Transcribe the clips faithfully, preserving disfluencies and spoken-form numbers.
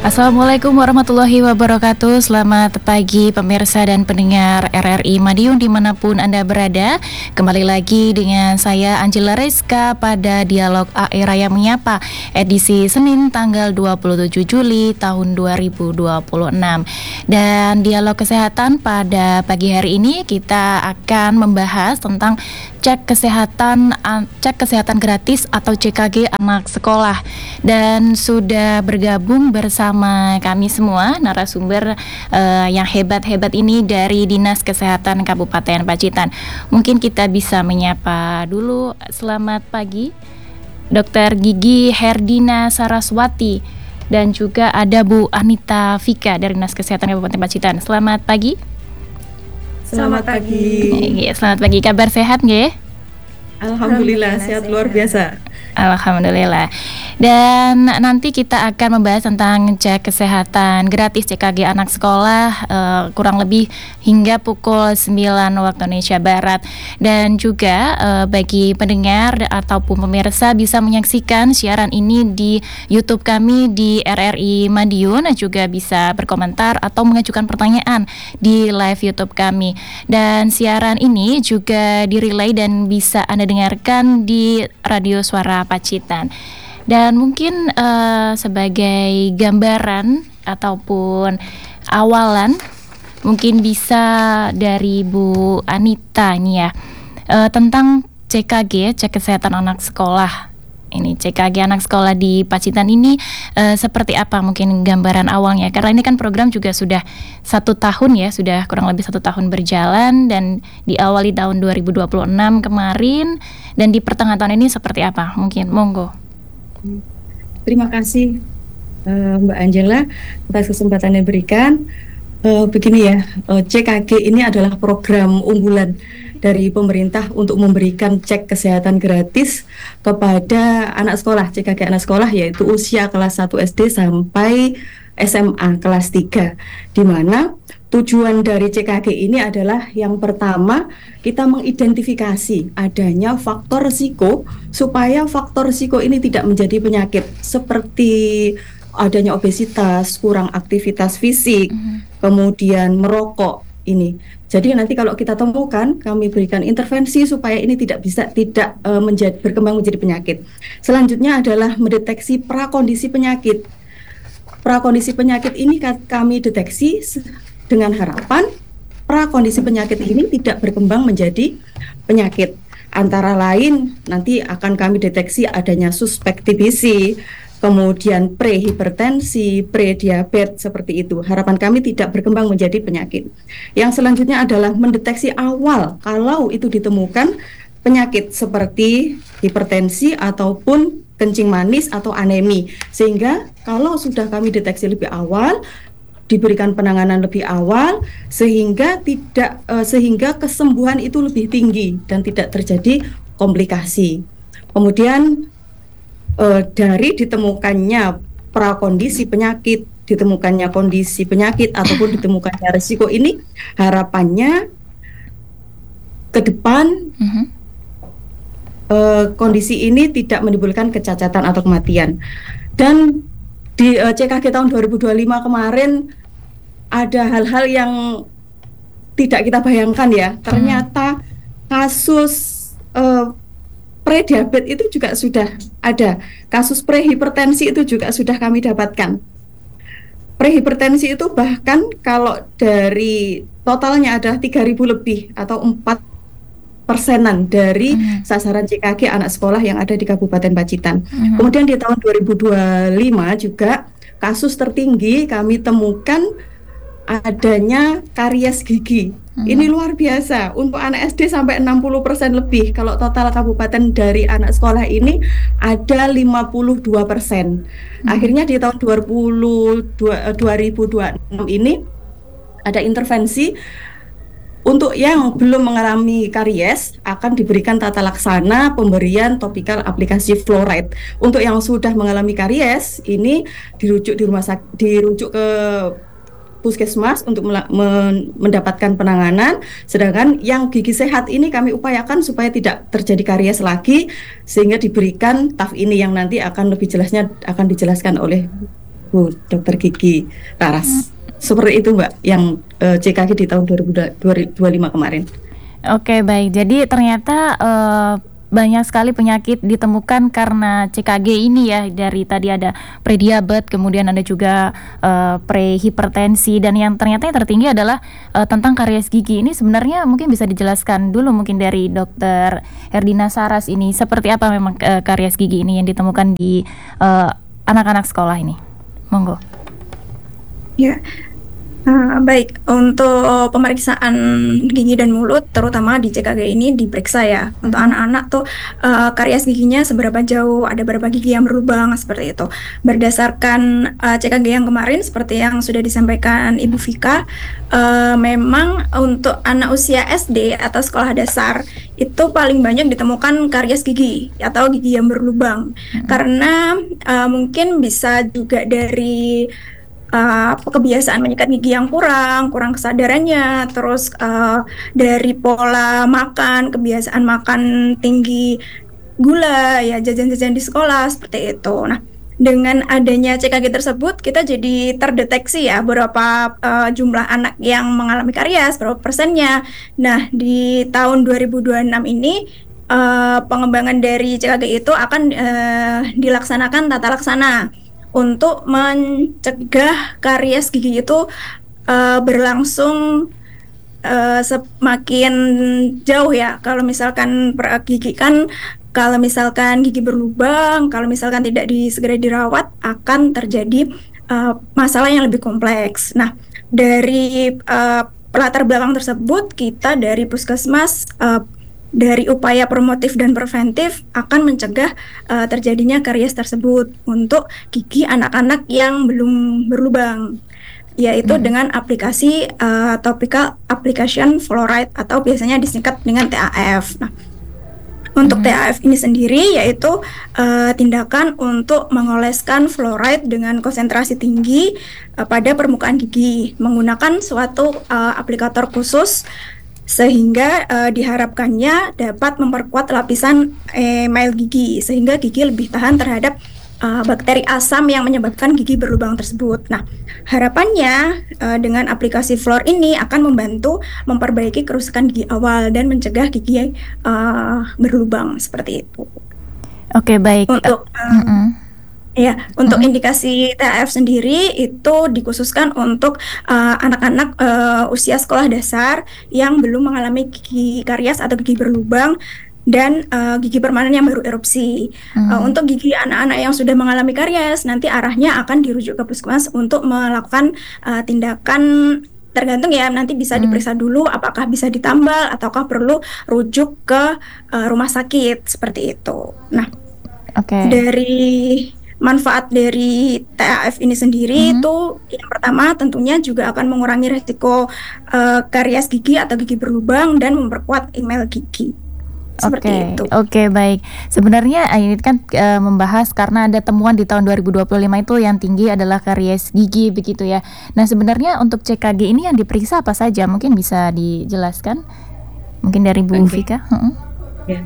Assalamualaikum warahmatullahi wabarakatuh. Selamat pagi pemirsa dan pendengar R R I Madiun dimanapun Anda berada. Kembali lagi dengan saya Angela Rizka pada Dialog A E Raya Menyapa edisi Senin tanggal dua puluh tujuh Juli tahun dua ribu dua puluh enam. Dan dialog kesehatan pada pagi hari ini kita akan membahas tentang cek kesehatan cek kesehatan gratis atau C K G anak sekolah. Dan sudah bergabung bersama kami semua narasumber uh, yang hebat-hebat ini dari Dinas Kesehatan Kabupaten Pacitan. Mungkin kita bisa menyapa dulu. Selamat pagi Dokter Gigi Herdina Saraswati, dan juga ada Bu Anita Vika dari Dinas Kesehatan Kabupaten Pacitan. Selamat pagi. Selamat pagi. Selamat pagi. Kabar sehat nggih? Alhamdulillah, sehat luar biasa. Alhamdulillah. Dan nanti kita akan membahas tentang cek kesehatan gratis C K G anak sekolah uh, kurang lebih hingga pukul sembilan waktu Indonesia Barat. Dan juga uh, bagi pendengar ataupun pemirsa bisa menyaksikan siaran ini di YouTube kami di R R I Madiun, juga bisa berkomentar atau mengajukan pertanyaan di live YouTube kami. Dan siaran ini juga direlay dan bisa Anda dengarkan di Radio Suara Pacitan. Dan mungkin uh, sebagai gambaran ataupun awalan mungkin bisa dari Bu Anita nih ya, uh, tentang C K G, cek kesehatan anak sekolah. Ini C K G anak sekolah di Pacitan ini uh, seperti apa mungkin gambaran awalnya, karena ini kan program juga sudah satu tahun ya, sudah kurang lebih satu tahun berjalan dan diawali tahun dua ribu dua puluh enam kemarin, dan di pertengahan tahun ini seperti apa mungkin, monggo. Terima kasih uh, Mbak Angela atas kesempatan yang diberikan. Uh, begini ya, uh, C K G ini adalah program unggulan dari pemerintah untuk memberikan cek kesehatan gratis kepada anak sekolah, C K G anak sekolah, yaitu usia kelas satu S D sampai S M A kelas tiga, di mana tujuan dari C K G ini adalah yang pertama, kita mengidentifikasi adanya faktor risiko supaya faktor risiko ini tidak menjadi penyakit seperti adanya obesitas, kurang aktivitas fisik, mm-hmm. kemudian merokok ini. Jadi nanti kalau kita temukan, kami berikan intervensi supaya ini tidak bisa tidak uh, menjadi berkembang menjadi penyakit. Selanjutnya adalah mendeteksi prakondisi penyakit. Prakondisi penyakit ini kami deteksi dengan harapan prakondisi penyakit ini tidak berkembang menjadi penyakit. Antara lain nanti akan kami deteksi adanya suspek T B C, kemudian prehipertensi, prediabetes, seperti itu. Harapan kami tidak berkembang menjadi penyakit. Yang selanjutnya adalah mendeteksi awal kalau itu ditemukan penyakit seperti hipertensi ataupun kencing manis atau anemi. Sehingga kalau sudah kami deteksi lebih awal, diberikan penanganan lebih awal sehingga tidak uh, sehingga kesembuhan itu lebih tinggi dan tidak terjadi komplikasi. Kemudian uh, dari ditemukannya prakondisi penyakit, ditemukannya kondisi penyakit ataupun ditemukannya risiko ini, harapannya ke depan uh-huh. uh, kondisi ini tidak menimbulkan kecacatan atau kematian. Dan di uh, C K G tahun dua ribu dua puluh lima kemarin ada hal-hal yang tidak kita bayangkan ya. Ternyata kasus uh, prediabetes itu juga sudah ada. Kasus prehipertensi itu juga sudah kami dapatkan. Prehipertensi itu bahkan kalau dari totalnya ada tiga ribu lebih atau empat persenan dari uh-huh. sasaran C K G anak sekolah yang ada di Kabupaten Pacitan. Uh-huh. Kemudian di tahun dua ribu dua puluh lima juga kasus tertinggi kami temukan adanya karies gigi. Uh-huh. Ini luar biasa untuk anak S D sampai enam puluh persen lebih. Kalau total kabupaten dari anak sekolah ini ada lima puluh dua persen. Uh-huh. Akhirnya di tahun dua ribu dua puluh enam ini ada intervensi. Untuk yang belum mengalami karies akan diberikan tata laksana pemberian topikal aplikasi fluoride. Untuk yang sudah mengalami karies ini dirujuk di rumah sakit, dirujuk ke puskesmas untuk mela- men- mendapatkan penanganan. Sedangkan yang gigi sehat ini kami upayakan supaya tidak terjadi karies lagi, sehingga diberikan T A F ini yang nanti akan lebih jelasnya akan dijelaskan oleh Bu Dokter Gigi Laras. Seperti itu Mbak, yang uh, C K G di tahun dua ribu dua puluh lima kemarin. Oke, baik. Jadi ternyata uh, banyak sekali penyakit ditemukan karena C K G ini ya. Dari tadi ada prediabetes, kemudian ada juga uh, prehipertensi, dan yang ternyata yang tertinggi adalah uh, tentang karies gigi. Ini sebenarnya mungkin bisa dijelaskan dulu mungkin dari Dokter Herdina Saras ini, seperti apa memang uh, karies gigi ini yang ditemukan di uh, anak-anak sekolah ini. Monggo. Ya. Uh, baik, untuk pemeriksaan gigi dan mulut, terutama di C K G ini diperiksa ya. Untuk anak-anak tuh uh, karies giginya seberapa jauh, ada berapa gigi yang berlubang, seperti itu. Berdasarkan uh, C K G yang kemarin, seperti yang sudah disampaikan Ibu Vika, uh, memang untuk anak usia S D atau sekolah dasar itu paling banyak ditemukan karies gigi atau gigi yang berlubang. Hmm. Karena uh, mungkin bisa juga dari Uh, kebiasaan menyikat gigi yang kurang, kurang kesadarannya, terus uh, dari pola makan, kebiasaan makan tinggi gula, ya jajan-jajan di sekolah, seperti itu. Nah, dengan adanya C K G tersebut, kita jadi terdeteksi ya berapa uh, jumlah anak yang mengalami karies, berapa persennya. Nah, di tahun dua ribu dua puluh enam ini, uh, pengembangan dari C K G itu akan uh, dilaksanakan tata laksana untuk mencegah karies gigi itu uh, berlangsung uh, semakin jauh ya. Kalau misalkan per gigi kan, kalau misalkan gigi berlubang, kalau misalkan tidak di, segera dirawat, akan terjadi uh, masalah yang lebih kompleks. Nah, dari uh, latar belakang tersebut, kita dari Puskesmas uh, dari upaya promotif dan preventif akan mencegah uh, terjadinya karies tersebut untuk gigi anak-anak yang belum berlubang, yaitu hmm. dengan aplikasi uh, topical application fluoride atau biasanya disingkat dengan T A F. Nah, untuk hmm. T A F ini sendiri yaitu uh, tindakan untuk mengoleskan fluoride dengan konsentrasi tinggi uh, pada permukaan gigi menggunakan suatu uh, aplikator khusus, sehingga uh, diharapkannya dapat memperkuat lapisan email gigi sehingga gigi lebih tahan terhadap uh, bakteri asam yang menyebabkan gigi berlubang tersebut. Nah, harapannya uh, dengan aplikasi Fluor ini akan membantu memperbaiki kerusakan gigi awal dan mencegah gigi uh, berlubang, seperti itu. Oke, baik. Untuk uh, mm-hmm. Ya, untuk hmm. indikasi T A F sendiri itu dikhususkan untuk uh, anak-anak uh, usia sekolah dasar yang belum mengalami gigi karies atau gigi berlubang dan uh, gigi permanen yang baru erupsi. Hmm. Uh, untuk gigi anak-anak yang sudah mengalami karies, nanti arahnya akan dirujuk ke puskesmas untuk melakukan uh, tindakan, tergantung ya, nanti bisa hmm. diperiksa dulu apakah bisa ditambal ataukah perlu rujuk ke uh, rumah sakit, seperti itu. Nah, okay. dari manfaat dari T A F ini sendiri mm-hmm. itu yang pertama tentunya juga akan mengurangi resiko uh, karies gigi atau gigi berlubang dan memperkuat email gigi. Seperti okay. itu. Oke, okay, baik. Sebenarnya ini kan uh, membahas karena ada temuan di tahun dua ribu dua puluh lima itu yang tinggi adalah karies gigi begitu ya. Nah, sebenarnya untuk C K G ini yang diperiksa apa saja? Mungkin bisa dijelaskan? Mungkin dari Bu okay. Vika. Uh-uh. Ya.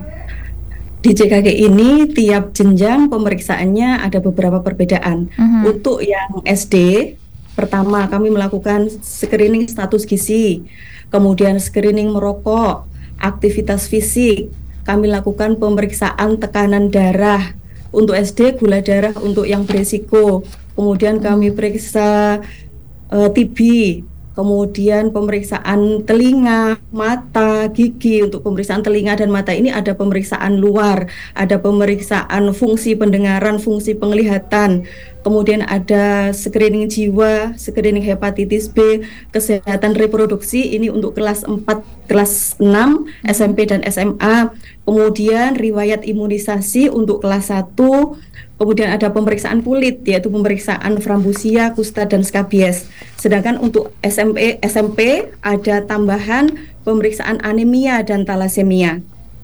Di C K G ini tiap jenjang pemeriksaannya ada beberapa perbedaan. Uh-huh. Untuk yang S D, pertama kami melakukan screening status gizi, kemudian screening merokok, aktivitas fisik, kami lakukan pemeriksaan tekanan darah. Untuk S D, gula darah untuk yang beresiko, kemudian kami periksa uh, T B, kemudian pemeriksaan telinga, mata, gigi. Untuk pemeriksaan telinga dan mata ini ada pemeriksaan luar, ada pemeriksaan fungsi pendengaran, fungsi penglihatan, kemudian ada screening jiwa, screening hepatitis B, kesehatan reproduksi, ini untuk kelas empat, kelas enam, S M P dan S M A, kemudian riwayat imunisasi untuk kelas satu, kemudian ada pemeriksaan kulit, yaitu pemeriksaan frambusia, kusta, dan skabies. Sedangkan untuk S M P, S M P ada tambahan pemeriksaan anemia dan talasemia.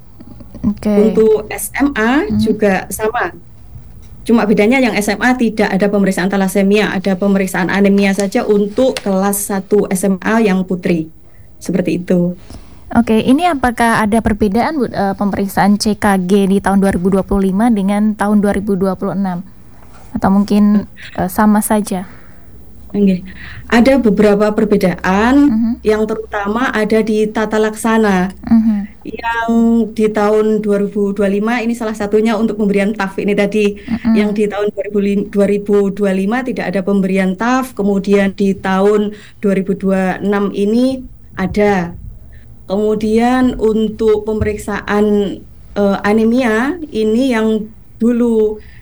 Okay. Untuk S M A hmm. juga sama. Cuma bedanya yang S M A tidak ada pemeriksaan talasemia, ada pemeriksaan anemia saja untuk kelas satu S M A yang putri. Seperti itu. Oke, ini apakah ada perbedaan uh, pemeriksaan C K G di tahun dua ribu dua puluh lima dengan tahun dua ribu dua puluh enam? atau mungkin uh, sama saja? Oke. Ada beberapa perbedaan Mhm. yang terutama ada di tata laksana. Mhm. Yang di tahun dua ribu dua puluh lima ini salah satunya untuk pemberian T A F ini tadi. Mhm. Yang di tahun dua ribu dua puluh lima tidak ada pemberian T A F, kemudian di tahun dua ribu dua puluh enam ini ada. Kemudian untuk pemeriksaan uh, anemia ini yang dulu